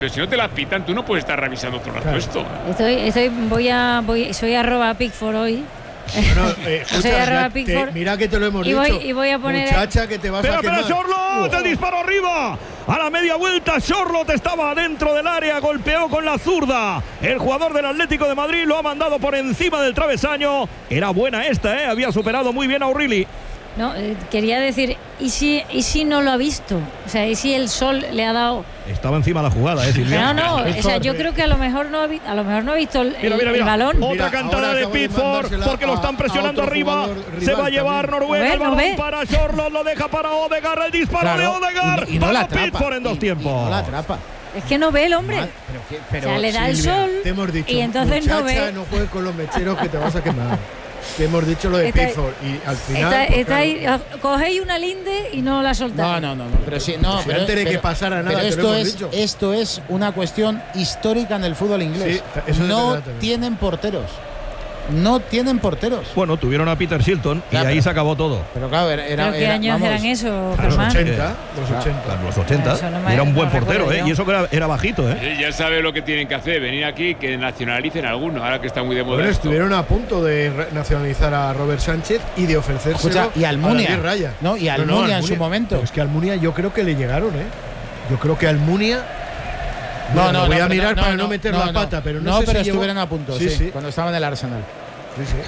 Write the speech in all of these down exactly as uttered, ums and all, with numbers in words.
Pero si no te la pitan, tú no puedes estar revisando todo el rato Claro. esto. Estoy, estoy, voy a, voy, soy arroba Pickford hoy. Bueno, eh, escucha, Soy arroba ya te- Pickford. mira que te lo hemos Y voy- dicho. y voy a poner- Muchacha, que te vas Pero, a pero quemar. Sorloth, Oh. el disparo arriba. A la media vuelta, Sorloth estaba dentro del área, golpeó con la zurda. El jugador del Atlético de Madrid lo ha mandado por encima del travesaño. Era buena esta, ¿eh? Había superado muy bien a O'Reilly. No, eh, quería decir, ¿y si, ¿y si no lo ha visto? O sea, ¿y si el sol le ha dado...? Estaba encima de la jugada, ¿eh, Silvia? No, no, o sea, yo creo que a lo mejor no ha, vi- a lo mejor no ha visto el, Mira, mira, el mira. balón. Otra Mira, cantada ahora de acaba de Pickford mandársela porque lo a- están a presionando otro arriba. jugador Se rival va a llevar también. Noruega. ¿No ve? El ¿No balón ve? para Sorloth, lo deja para Odegaard. El disparo Claro, de Odegaard. y, y no la para atrapa. Pickford en dos y- tiempos. y no la atrapa. Es que no ve el hombre. Ma- Pero, qué- pero, o sea, le da el Silvia, sol te hemos dicho, y entonces no muchacha, ve. no juegues con los mecheros que te vas a quemar. Te hemos dicho lo de Está- Pickford y al final. Está, pues, está ahí, claro, cogéis una linde y no la soltáis. No, no, no, no, pero sí, no, Si pero, antes de que pero- pasara nada, pero te lo esto hemos es, dicho. esto es una cuestión histórica en el fútbol inglés. Sí, eso es no verdad también. tienen porteros. No tienen porteros. Bueno, tuvieron a Peter Shilton Ya, y ahí pero- se acabó todo. Pero claro, era, era- ¿Pero qué era- años vamos, eran esos, los Germán? ochenta, los Claro. ochenta. En los ochenta. Eso no me- Era un buen no portero, recuerdo ¿eh? yo. Y eso que era, era bajito, ¿eh? Eh, Ya sabe lo que tienen que hacer, venir aquí, que nacionalicen alguno, ahora que está muy de moda. Bueno, esto. estuvieron a punto de re- nacionalizar a Robert Sánchez y de ofrecérselo Escucha, y Almunia. a David Raya. No, y Almunia en su momento. Pero es que Almunia yo creo que le llegaron, ¿eh? Yo creo que Almunia. No, Bueno, no, voy no, a pero mirar no, para no, no meter no, la no. pata, pero no, No, sé pero si llegó- estuvieron a punto, Sí, sí, sí. cuando estaban en el Arsenal. Sí, sí.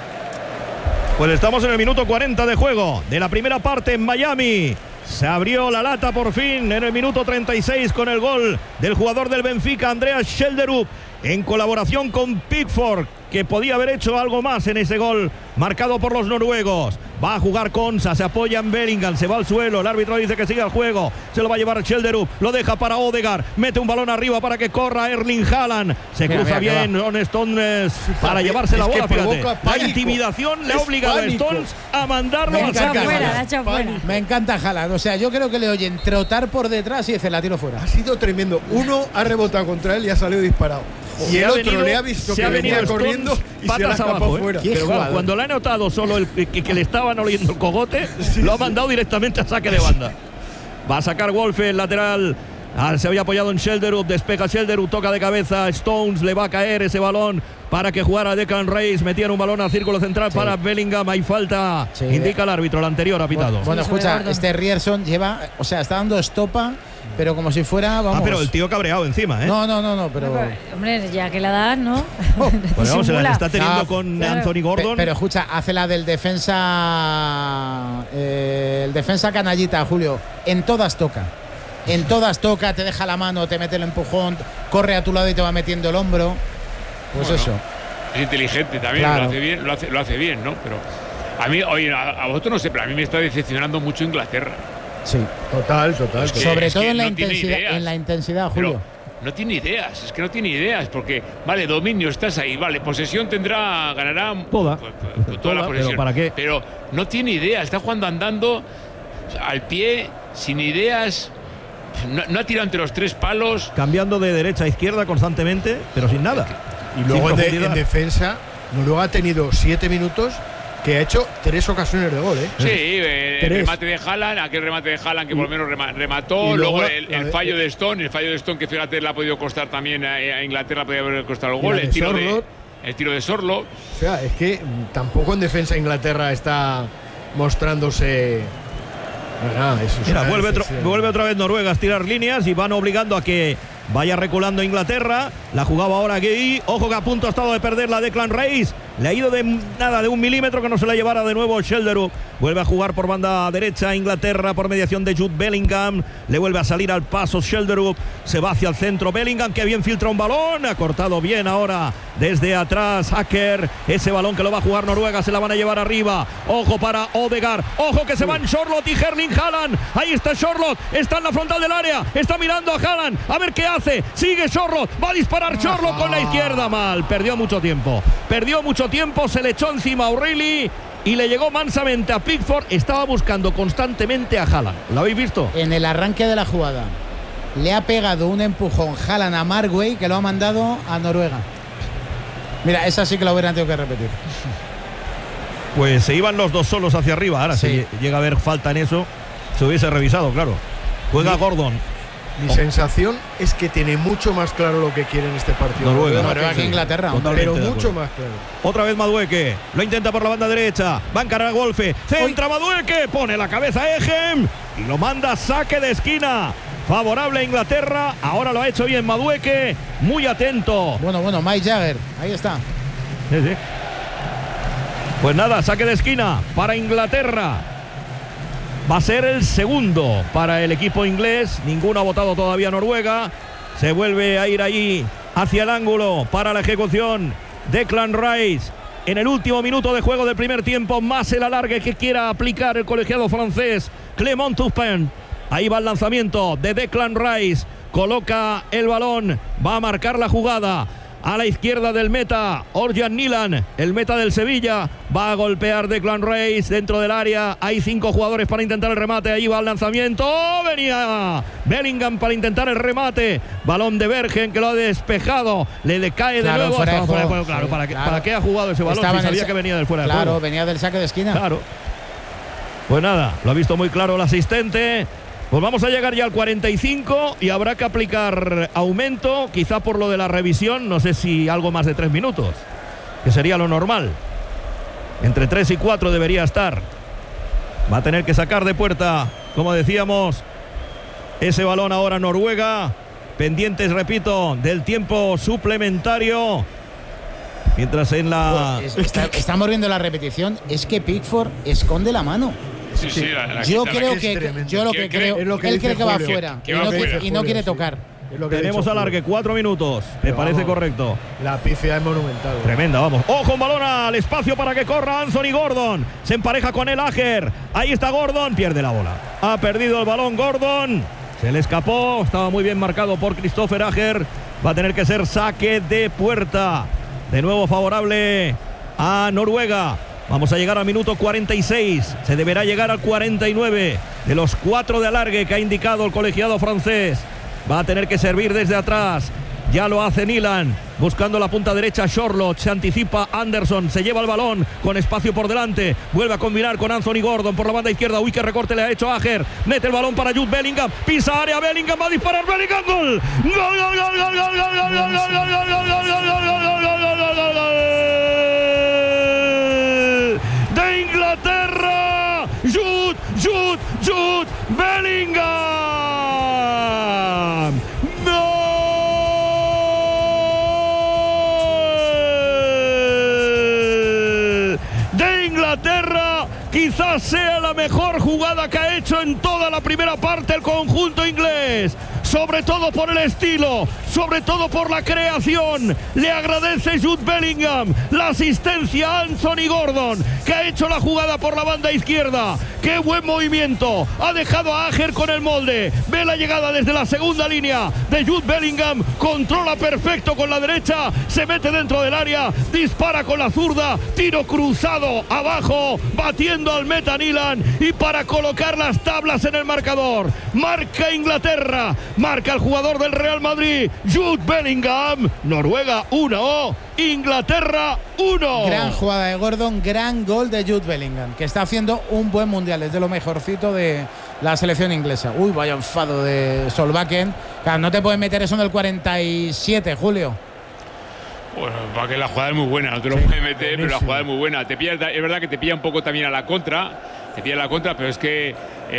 Pues estamos en el minuto cuarenta de juego de la primera parte en Miami. Se abrió la lata por fin en el minuto treinta y seis con el gol del jugador del Benfica, Andreas Schjelderup, en colaboración con Pickford, que podía haber hecho algo más en ese gol marcado por los noruegos. Va a jugar Konsa, se apoya en Bellingham, se va al suelo, el árbitro dice que siga el juego, se lo va a llevar Schjelderup, lo deja para Odegaard, mete un balón arriba para que corra Erling Haaland, se Mira, cruza mira, que bien Ron Stones para Fíjate, llevarse la es que bola, fíjate. provoca La pánico. intimidación le ha Es obligado a pánico. Stones a mandarlo Me La ha al echado encanta, fuera, Haaland. la ha echado fuera. Me encanta Haaland. O sea, yo creo que le oyen trotar por detrás y dice la tiro fuera. Ha sido tremendo. Uno ha rebotado contra él y ha salido disparado. Y Se el ha otro venido- le ha visto se que ha venía venido corriendo Stones y se la ha patas escapado abajo, ¿eh? fuera. Qué Pero claro, jugador. cuando le ha notado solo el, que, que le estaban oliendo el cogote, lo ha mandado directamente a saque de banda. Va a sacar Wolfe el lateral. Ah, se había apoyado en Schjelderup, despeja Schjelderup, toca de cabeza Stones, le va a caer ese balón para que jugara Declan Rice, metían un balón al círculo central Sí. para Bellingham, hay falta, Sí. indica el árbitro, el anterior ha pitado. Bueno, Sí, sobre escucha, Gordon. este Rierson lleva, o sea, está dando estopa, pero como si fuera, vamos. ah, pero el tío cabreado encima, ¿eh? No, no, no, no, pero. Pero, hombre, ya que la das, ¿no? Pues vamos, se las Disimula. está teniendo No, con claro. Anthony Gordon. Pe- Pero escucha, hace la del defensa. eh, el defensa canallita, Julio. En todas toca. En todas toca, te deja la mano, te mete el empujón, corre a tu lado y te va metiendo el hombro. Pues Bueno. eso. Es inteligente también, Claro. lo hace bien, lo hace, lo hace bien, ¿no? Pero a mí, oye, a, a vosotros no sé, pero a mí me está decepcionando mucho Inglaterra. Sí. Total, total. Es que- Sobre es todo que en la no tiene intensidad, ideas. en la intensidad, Pero Julio. no tiene ideas, es que no tiene ideas, porque, vale, dominio, estás ahí, vale, posesión tendrá, ganará Toda. pues, pues, toda Toda, la pero posesión. ¿para qué? Pero no tiene ideas, está jugando andando al pie, sin ideas, no, no ha tirado entre los tres palos. Cambiando de derecha a izquierda constantemente, pero sin nada. Y luego Sin en, de- profundidad. en defensa, Noruega ha tenido siete minutos que ha hecho tres ocasiones de gol, ¿eh? Sí, eh, el Tres. remate de Haaland, aquel remate de Haaland que por lo menos rema- remató, y luego luego la- el, la el de- fallo de Stone, el fallo de Stone que fíjate le ha podido costar también a, a Inglaterra, podía haber costado el Y gol, la el de tiro de, Sorloth. el tiro de Sorloth. O sea, es que mm, tampoco en defensa Inglaterra está mostrándose. No, no, eso es Mira, una vuelve, otro- decepción. vuelve otra vez Noruega a estirar líneas y van obligando a que vaya reculando Inglaterra. La jugaba ahora Gay. Ojo que a punto ha estado de perder la Declan Rice. Le ha ido de nada, de un milímetro que no se la llevara de nuevo Schjelderup. Vuelve a jugar por banda derecha Inglaterra por mediación de Jude Bellingham. Le vuelve a salir al paso Schjelderup. Se va hacia el centro Bellingham, que bien filtra un balón. Ha cortado bien ahora desde atrás Hacker. Ese balón que lo va a jugar Noruega, se la van a llevar arriba. Ojo para Odegaard. Ojo que se van Sorloth y Erling Haaland. Ahí está Sorloth. Está en la frontal del área. Está mirando a Haaland. A ver qué hace. Sigue Sorloth. Va a disparar Sorloth con la izquierda. Mal. Perdió mucho tiempo. Perdió mucho tiempo. Se le echó encima a O'Reilly y le llegó mansamente a Pickford. Estaba buscando constantemente a Haaland. ¿Lo habéis visto? En el arranque de la jugada le ha pegado un empujón Haaland a Markway que lo ha mandado a Noruega. Mira, esa sí que la hubieran tenido que repetir. Pues se iban los dos solos hacia arriba. Ahora Sí. si llega a haber falta en eso, se hubiese revisado, claro. Juega Gordon. Mi sensación es que tiene mucho más claro lo que quiere en este partido. Noruega. Noruega que Inglaterra. Totalmente Pero de mucho acuerdo. más claro. Otra vez Madueque, lo intenta por la banda derecha, va a encarar a Golfe, centra Madueque, pone la cabeza a Egem y lo manda a saque de esquina. Favorable a Inglaterra, ahora lo ha hecho bien Madueque, muy atento. Bueno, bueno, Mike Jagger, ahí está. Sí, sí. Pues nada, saque de esquina para Inglaterra. Va a ser el segundo para el equipo inglés. Ninguno ha votado todavía Noruega. Se vuelve a ir ahí hacia el ángulo para la ejecución. Declan Rice en el último minuto de juego del primer tiempo, más el alargue que quiera aplicar el colegiado francés Clement Turpin. Ahí va el lanzamiento de Declan Rice. Coloca el balón. Va a marcar la jugada. A la izquierda del meta, Orjan Nilan, el meta del Sevilla, va a golpear Declan Rice dentro del área. Hay cinco jugadores para intentar el remate. Ahí va el lanzamiento. ¡Oh! Venía Bellingham para intentar el remate. Balón de Bergen que lo ha despejado. Le, le cae Claro, de nuevo. fuera de Estaba fuera de juego. juego. Claro, Sí, ¿para, qué, claro. ¿para qué ha jugado ese balón Estaba si en el sabía sa- que venía del fuera de Claro, juego? venía del saque de esquina. Claro. Pues nada, lo ha visto muy claro el asistente. Pues vamos a llegar ya al cuarenta y cinco y habrá que aplicar aumento, quizá por lo de la revisión, no sé si algo más de tres minutos, que sería lo normal. Entre tres y cuatro debería estar. Va a tener que sacar de puerta, como decíamos, ese balón ahora Noruega. Pendientes, repito, del tiempo suplementario. Mientras en la... Pues, está- estamos viendo la repetición. Es que Pickford esconde la mano. Sí, sí, la, la Yo quita, la creo es que, tremendo. yo lo ¿Qué que cree? creo, Es lo que él dice cree que va Julio. fuera Que y va no, fuera. quiere- y no Julio, quiere sí. tocar. Es lo que ha Tenemos dicho alargue, Julio. cuatro minutos. ¿Te Pero parece vamos, correcto? La pifia es monumental. Tremenda, vamos. Ojo, un balón al espacio para que corra Anthony Gordon. Se empareja con el Ager. Ahí está Gordon, pierde la bola. Ha perdido el balón Gordon. Se le escapó, estaba muy bien marcado por Christopher Ager. Va a tener que ser saque de puerta. De nuevo favorable a Noruega. Vamos a llegar al minuto cuarenta y seis. Se deberá llegar al cuarenta y nueve. De los cuatro de alargue que ha indicado el colegiado francés. Va a tener que servir desde atrás. Ya lo hace Nilan, buscando la punta derecha Charlotte, se anticipa Anderson, se lleva el balón con espacio por delante, vuelve a combinar con Anthony Gordon por la banda izquierda. Uy, qué recorte le ha hecho Ager, mete el balón para Jude Bellingham, pisa área, Bellingham va a disparar, Bellingham, gol, gol, gol, gol, gol, gol, gol, gol, gol, gol, gol, gol, gol, gol, gol, gol, gol, gol, de Inglaterra, Jude, Jude, Jude Bellingham. De Inglaterra, quizás sea la mejor jugada que ha hecho en toda la primera parte el conjunto inglés, sobre todo por el estilo, sobre todo por la creación. Le agradece Jude Bellingham la asistencia a Anthony Gordon, que ha hecho la jugada por la banda izquierda. Qué buen movimiento, ha dejado a Ager con el molde, ve la llegada desde la segunda línea de Jude Bellingham, controla perfecto con la derecha, se mete dentro del área, dispara con la zurda, tiro cruzado abajo, batiendo al meta Nilan, y para colocar las tablas en el marcador, marca Inglaterra, marca el jugador del Real Madrid, Jude Bellingham. Noruega uno, Inglaterra uno. Gran jugada de Gordon, gran gol de Jude Bellingham, que está haciendo un buen mundial, es de lo mejorcito de la selección inglesa. Uy, vaya enfado de Solbakken. Claro, no te puedes meter eso en el cuarenta y siete, Julio. Bueno, para que la jugada es muy buena, no te lo puedes meter, pero la jugada es muy buena. Te pilla, es verdad que te pilla un poco también a la contra, te pilla a la contra, pero es que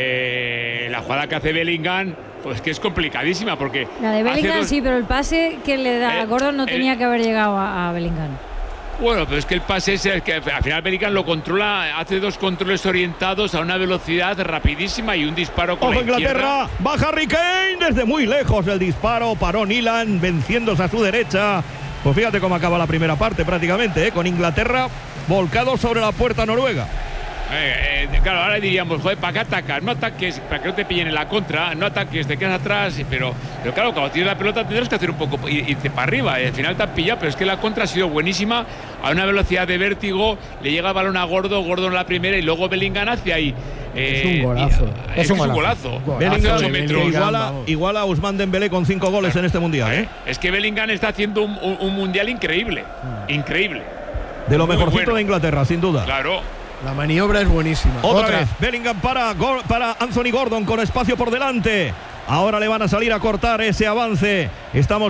eh, la jugada que hace Bellingham, pues que es complicadísima, porque La de hace Bellingham dos- sí, pero el pase que le da a Eh, Gordon no eh, tenía que haber llegado a, a Bellingham. Bueno, pero es que el pase ese, es que al final Bellingham lo controla, hace dos controles orientados a una velocidad rapidísima y un disparo con Ojo la izquierda. Inglaterra, baja Harry Kane desde muy lejos el disparo, paró Nilan venciéndose a su derecha. Pues fíjate cómo acaba la primera parte prácticamente, ¿eh? Con Inglaterra volcado sobre la puerta noruega. Eh, eh, claro, ahora diríamos, joder, ¿para qué atacas? No ataques, para que no te pillen en la contra, no ataques, te quedas atrás, pero, pero claro, cuando tienes la pelota tendrás que hacer un poco, y irte para arriba, y al final te han pillado, pero es que la contra ha sido buenísima, a una velocidad de vértigo, le llega el balón a Gordo, Gordo en la primera, y luego Bellingham hacia ahí. Es un golazo. Y, Es un un golazo. golazo. Golazo Bellingham Hace ocho de metros. Bellingham. iguala, vamos. iguala a Ousmane Dembélé con cinco goles en este mundial, ¿eh? Es que Bellingham está haciendo un, un- un mundial increíble, increíble. De lo Muy mejorcito bueno. de Inglaterra, sin duda. Claro. La maniobra es buenísima. Otra, Otra. vez, Bellingham para, Gor- para Anthony Gordon con espacio por delante. Ahora le van a salir a cortar ese avance. Estamos